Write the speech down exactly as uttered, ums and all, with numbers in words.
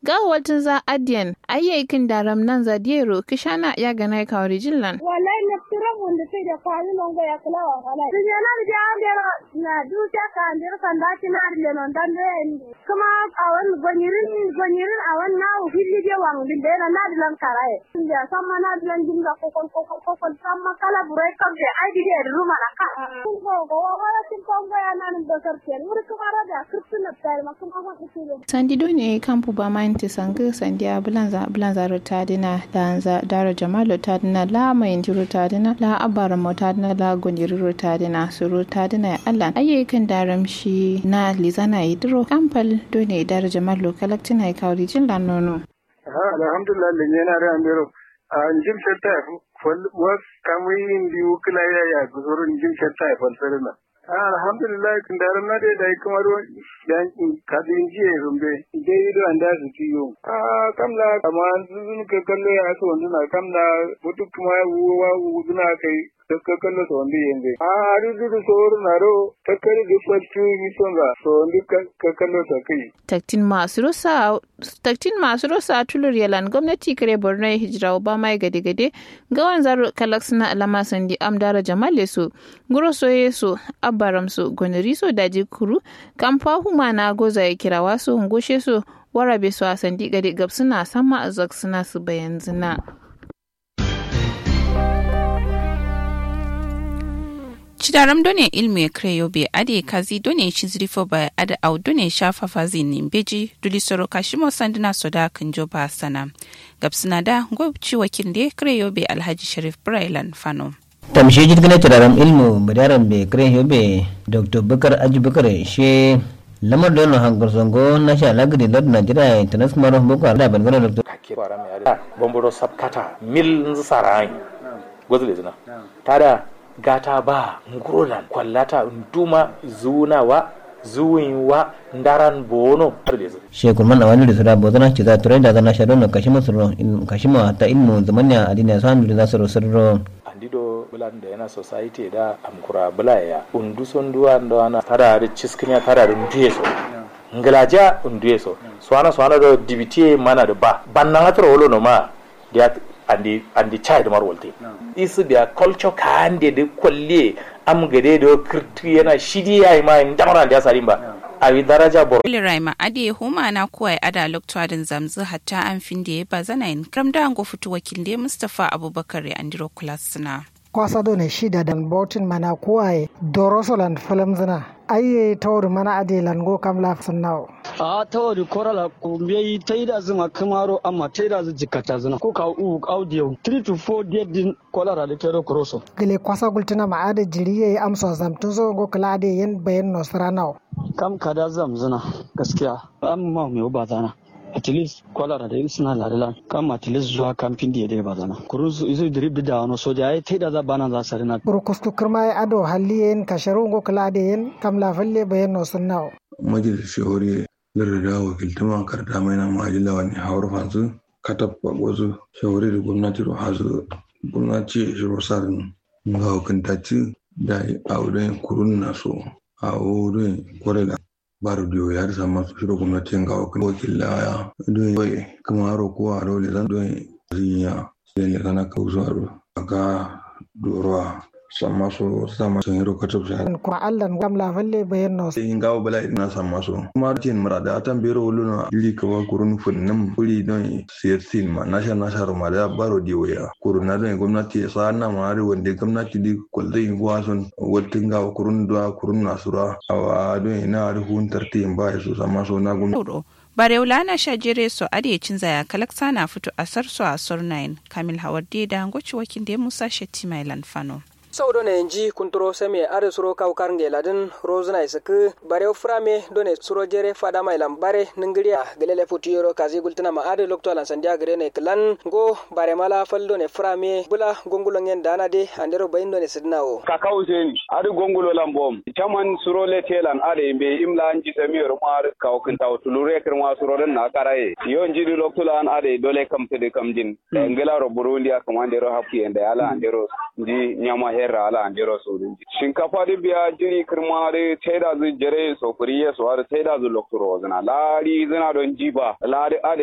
ga waltin za adiyan ayyakin daram nan za diero kishana ya gana ka original wallahi na tira wanda sai da kwani non ga ya kula wa wallahi dunya na da ambe na duka ka andir kan da kina da non dan ne kuma awan gonirin gonirin awan na hilli je wan din da na da lan karaye ya samma na da lan dinga ko ko ko ko ko samma kala burai kan da ai dige ruma na ka ko ko wala tin ko ga ya nan da sarke muri kuma da kirtin da ma kuma ma kike sandi do ne kampu ba mainti sanga sandi ablanza ablanza rotadina danza dara jamalo tadina la mai rotadina la abara motadina la goniri rotadina su rotadina Allah ayyukan daramshi na lizana idro kampal do ne dara jamalo kalaktina ya kawri jin lanono ha alhamdulillah le yana ran bero an jim setta fol was kamri indi ukla ya ya gurun jim setta fol sarna alhamdulillah kin daram na dai dai kuma ruwan dan kadin jiye rumbe dai ido anda su ciyo ah kamla kaman zun ka kallo ya so na kamla mutu kuma wa uzuna kai ka kallo so ndi yende ah ari du so na ro takkari du fatu ni songa so ndi ka kallo ta kai taktin masu rusa taktin masu rusa tulur yalan gwamnati kare Borno hijira Obama gade gade gawan zaro kalaksina alama sandi amdara jamale su guro soye su abaram su goniri so daji kuru kamfa huma na goza ya kira wasu ngoshe su warabe su a sandi gade gabsuna sama azak suna su bayan zina. Cidaram done ilmi kreyo be ade kazi done chizrifo ba ada au done shafa fazi nimbeji duli soro kashimo sandina soda kanjo ba sana gabsina da gobci wakil de kreyo be Alhaji Sharif Brailan Fano tamshi jidgana cidaram ilmu badaram be kreyo be Doctor Bakar Ajibakar she lamar dono hangar zongo na sha lagri lord Nigeria international boko da bangare Doctor ke fara mai ada bomboro sabkata mil sarai gozle zina tada gata ba ngurolan kwallata nduma zunawa zuwinwa ndaran bono shekul man awani da sura bozana ci za turai da zana shadon na kashima suro in kashima ta ilmu zamanya adina san da suro suro andido bulan da yana society da amkura bulaya undu sonduwa ndo ana tada da ciskinya tada da nduyeso ngalaja nduyeso swana swana do dibiti mana da ba banna hatro wolo no ma dia andi andi child marwalte isu biya culture kande de kolle am gade do kirti yana shidi yayi ma ndamara da sarimba awi daraja bor Raima ade huma na kuwai ada loktoadin zamzu hatta an finde ba zanayin kramda ngo futu wakilde Mustafa Abubakar andiro klasna kwasa do ne shida dan botin mana kuwai dorosolan filmzina aye tawr mana ade lango kamla sunnawo a tawari korala kumbe taida zuma kamaro amma taida zu jikata zuna ko ka u audio three to four day din kolara da tero kroso gele kwasa gultuna ma ade jiriye amso zamtun zo go kala ade yen bayan nosranawo kam kada zamzuna gaskiya amma me ba zana at least kolara da suna lalalan kam at least zuwa kamfin da ya ba zana kuruzu izo drib da wano soja ai taida za bana za sarina burkustu kirma ado halliyen kasharu go kala ade yen kamla falle bayan nosranawo majalis shawari da wakiltuma karta mai na majila wani hawar fansu katapa wasu shawari da gwamnati da hasu gwamnati shiro sarin ga hukuntaci da a wurin kurun naso a wurin kwarai da baro diyo ya risa masu shiro gwamnati ga wakila ya don yi kuma haro kowa a dole zan don zinya sai ne sana kausu a ga doruwa sama so sama sun yi rokacin sa kuma Allah gam la falle bayan no in gawo bala ina sama so kuma tin murada atan bero wuluna ili ka wa kurun funnin kuri don siyasin ma nasha nasha ma da baro diwaya kuruna don gwamnati sa na ma ri wanda gwamnati di kullai gwason watin gawo kurun da kurun nasura awa don ina ri hun tartin ba su sama so na gwamnati Bareulana shajere so ade cin zaya kalaksa na fito a sarso a sornain Kamil Hawarde da ngoci wakin da Musa Shetti Mailan Fano saudo ne nji kuntro seme are suro kaw karnge ladin rozna isake bare frame done suro jere fada mai lambare ningriya gelele futiyoro kazi gultina ma ade lokto lan sandia gre ne klan go bare mala faldo ne frame bula gongulo ngen dana de andero bayindo ne sidnawo kakau sen ade gongulo lambom chaman suro le telan ade be imla nji seme rumar kaw kintaw tulure kirma suro den na karaye yo nji di lokto lan ade dole kam tede kam din ngela ro burundi akamandero hapi ende ala andero nji nyama herra ala andero sodin shinkafa di biya jiri kirmare taida zu jere so kuriye so har taida zu loktoro zana lari zana don jiba lari ade